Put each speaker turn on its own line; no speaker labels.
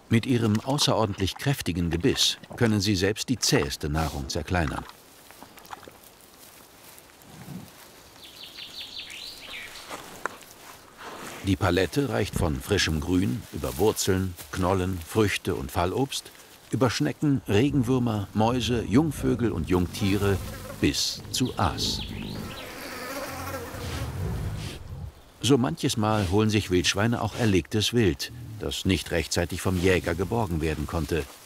Mit ihrem außerordentlich kräftigen Gebiss können sie selbst die zäheste Nahrung zerkleinern. Die Palette reicht von frischem Grün über Wurzeln, Knollen, Früchte und Fallobst, über Schnecken, Regenwürmer, Mäuse, Jungvögel und Jungtiere bis zu Aas. So manches Mal holen sich Wildschweine auch erlegtes Wild, das nicht rechtzeitig vom Jäger geborgen werden konnte.